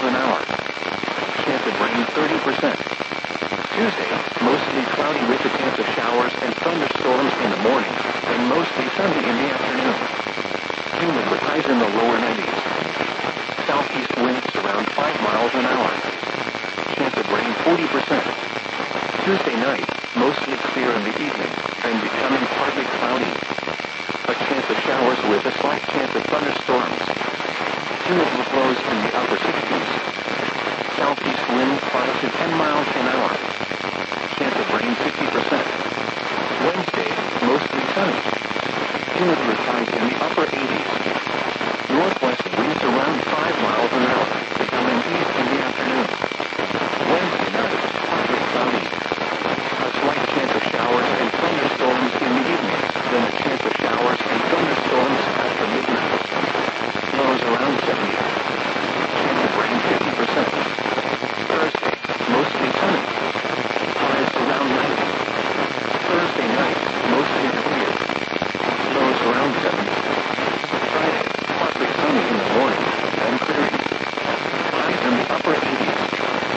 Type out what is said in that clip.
an hour. Chance of rain 30%. Tuesday, mostly cloudy with a chance of showers and thunderstorms in the morning, and mostly sunny in the afternoon. Humid with highs in the lower 90s. Southeast winds around 5 miles an hour. Chance of rain 40%. Tuesday night, mostly clear in the evening, and becoming partly cloudy. A chance of showers with a slight chance of thunderstorms. Humid with lows in the upper